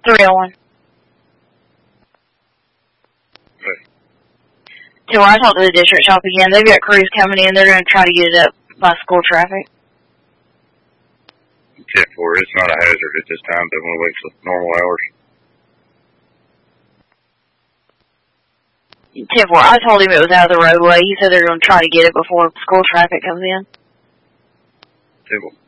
301. Okay. So I talked to the district shop again. They've got crews coming in. They're going to try to get it up by school traffic. 10-4, it's not a hazard at this time. They want to wait for normal hours. 10-4, I told him it was out of the roadway. He said they're going to try to get it before school traffic comes in. 10-4.